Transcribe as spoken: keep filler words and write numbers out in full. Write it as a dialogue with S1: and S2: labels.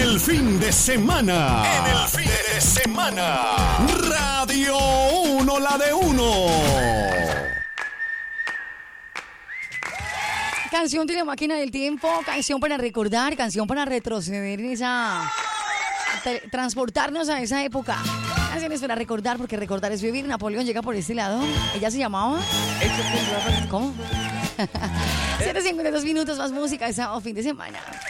S1: el fin de semana. En el fin de semana. Radio uno, la de uno.
S2: Canción de la máquina del tiempo, canción para recordar, canción para retroceder en esa... transportarnos a esa época. Canciones para recordar, porque recordar es vivir. Napoleón llega por este lado. Ella se llamaba... ¿Cómo? siete cincuenta y dos minutos más música, esa fin de semana.